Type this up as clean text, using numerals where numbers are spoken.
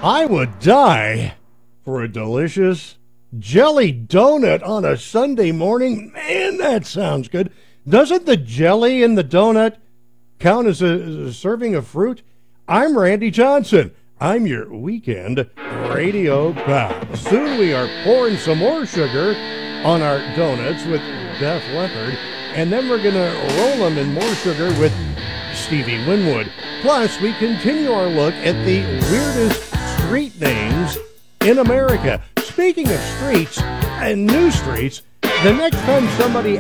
I would die for a delicious jelly donut on a Sunday morning. Man, that sounds good. Doesn't the jelly in the donut count as a serving of fruit? I'm Randy Johnson. I'm your weekend radio pal. Soon we are pouring some more sugar on our donuts with Def Leppard, and then we're going to roll them in more sugar with Stevie Winwood. Plus, we continue our look at the weirdest street names in America. Speaking of streets and new streets, the next time somebody